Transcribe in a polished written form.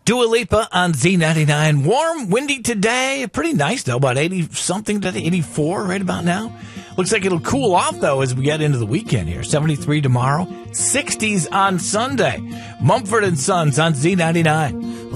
Dua Lipa on Z99. Warm, windy today. Pretty nice, though. About 80-something to 84 right about now. Looks like it'll cool off, though, as we get into the weekend here. 73 tomorrow. 60s on Sunday. Mumford & Sons on Z99.